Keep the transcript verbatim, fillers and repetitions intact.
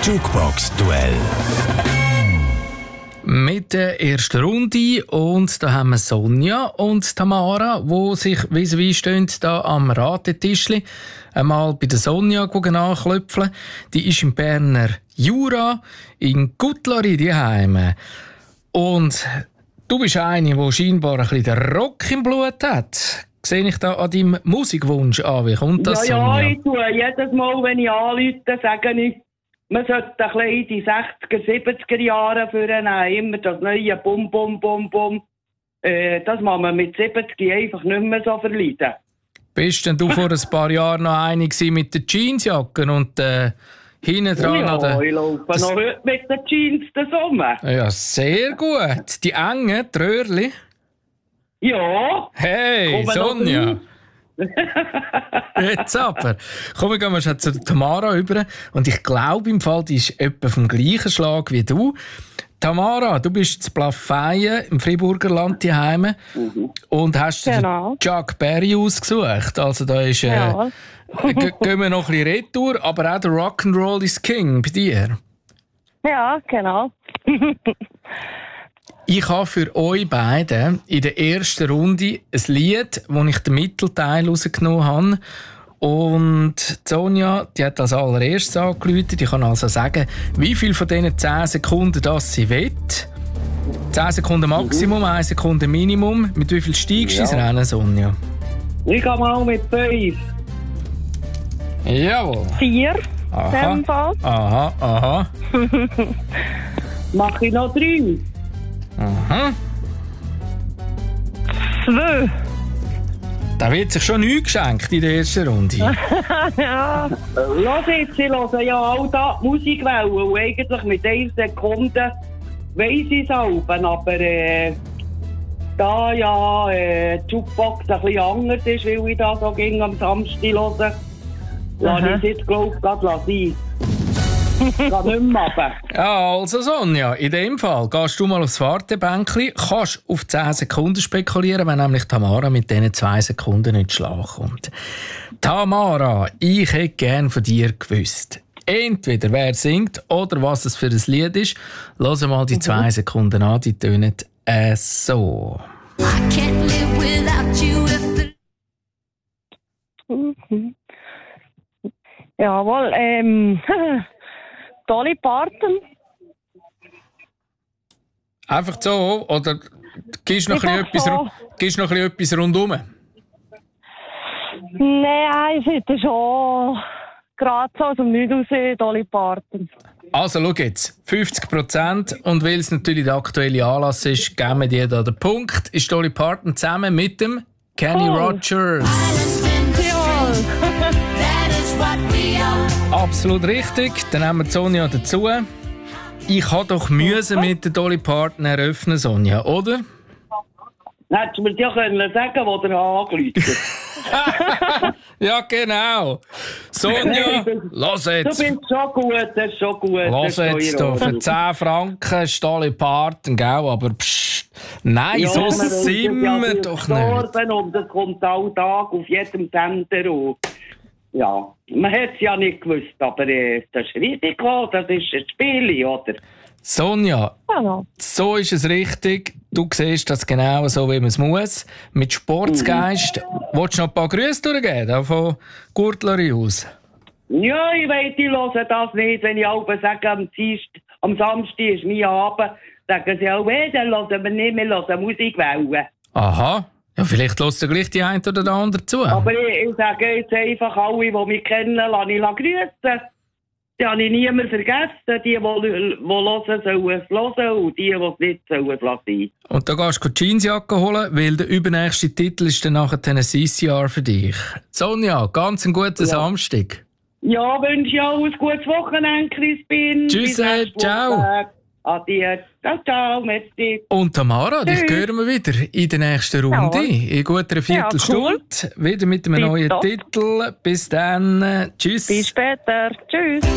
Jukebox-Duell. Mit der ersten Runde und da haben wir Sonja und Tamara, die sich vis-à-vis stehen, da am Ratetischli. Einmal bei der Sonja nachklopfen. Die ist im Berner Jura, in Guttlari daheim. Und du bist eine, die scheinbar ein bisschen den Rock im Blut hat. Sehe ich da an deinem Musikwunsch an? Wie kommt das, ja, Sonja? Ja, ich tue jedes Mal, wenn ich anrufe, sage ich, man sollte ein bisschen in die sechziger, siebziger Jahre vornehmen. Immer das neue Bum, Bum, Bum, Bum. Äh, das muss man mit siebzig einfach nicht mehr so verleiden. Bist denn du vor ein paar Jahren noch einig mit den Jeansjacken und äh, hinten dran? Ja, an der, ich laufe das, noch heute mit den Jeans zusammen. Ja, sehr gut. Die engen, die Röhrli. Ja. Hey, Sonja. Jetzt aber. Komm, wir gehen mal zu Tamara rüber. Und ich glaube im Fall, die ist etwa vom gleichen Schlag wie du. Tamara, du bist zu Plafeyen im Friburger Land daheim mhm. und hast genau. den Chuck Berry ausgesucht. Also da ist, äh, ja. g- gehen wir noch ein bisschen retour, aber auch der Rock'n'Roll ist King bei dir. Ja, genau. Ich habe für euch beide in der ersten Runde ein Lied, wo ich den Mittelteil rausgenommen habe. Und Sonja, die hat als allererstes angerufen. Ich kann also sagen, wie viel von diesen zehn Sekunden das sie will. zehn Sekunden Maximum, mhm. eine Sekunde Minimum. Mit wie viel steigst du ins ja. Rennen, Sonja? Ich gehe mal mit fünf. Jawohl. Vier. Aha, in dem Fall. aha, aha. Mache ich noch drei? Aha. Zwei. Da wird sich schon nichts geschenkt in der ersten Runde. Ja. Lass jetzt, ich höre ja all da die Musikwellen und eigentlich mit einer Sekunde weiss ich es auch, aber äh, da ja äh, die Jukebox ein bisschen anders ist, weil ich da so ging am Samstag höre, lasse ich es jetzt, glaube ich, gerade sein. Geht nicht mehr runter. Ja, also Sonja, in dem Fall gehst du mal aufs Wartebänkchen, kannst auf zehn Sekunden spekulieren, wenn nämlich Tamara mit diesen zwei Sekunden nicht schlagen kommt. Tamara, ich hätte gerne von dir gewusst, entweder wer singt oder was es für ein Lied ist. Lass mal die mhm. zwei Sekunden an, die tönen äh, so. I can't live without you if the... Mhm. Jawohl, ähm... Dolly Parton. Einfach so? Oder gibst du noch, ein bisschen, so. etwas, noch ein bisschen etwas rundherum? Nein, ich finde schon gerade so aus dem Nichts raus Dolly Parton. Also, schau jetzt. fünfzig Prozent. Und weil es natürlich der aktuelle Anlass ist, geben wir dir da den Punkt. Ist Dolly Parton zusammen mit dem Kenny oh. Rogers. Absolut richtig. Dann haben wir Sonja dazu. Ich habe doch Mühe mit der Dolly Parton eröffnen, Sonja, oder? Hättest du mir ja können sagen, wo der angerufen hat. Ja, genau. Sonja, lass jetzt. Du bist schon gut, das ist schon gut. Lass jetzt doch, für zehn Franken ist Dolly Parton, gell? Aber pssst, nein, ja, so sind wir ja doch nicht. Und das kommt alle Tag auf jedem Sender auf. Ja, man hat es ja nicht gewusst, aber äh, das Risiko, das ist ein Spiel, oder? Sonja, Hallo. So ist es richtig. Du siehst das genau so, wie man es muss. Mit Sportsgeist. Mhm. Willst du noch ein paar Grüße durchgeben, von Gurtleri aus? Ja, ich weiß, ich höre das nicht. Wenn ich auch sage, am, Dienstag, am Samstag ist mein Abend, sagen sie auch, hey, dann hören wir nicht mehr, hören Musikwellen. Aha. Ja, vielleicht hörst du gleich die eine oder die andere zu. Aber ich, ich sage jetzt einfach, alle, die mich kennen, lasse ich grüßen. Die habe ich niemand vergessen. Die, die, die hören, sollen es hören und die, die es nicht, sollen es lassen. Und da gehst du die Jeansjacke holen, weil der übernächste Titel ist dann nachher C C R für dich. Sonja, ganz einen guten ja. Samstag. Ja, wünsche ich auch ein gutes Wochenende, Crispin. Tschüss, ciao. Adieu. Ciao, ciao, merci. Und Tamara, dich hören wir wieder in der nächsten Runde. Ja. In guter Viertelstunde. Ja, cool. Wieder mit einem Bis neuen doch. Titel. Bis dann. Tschüss. Bis später. Tschüss.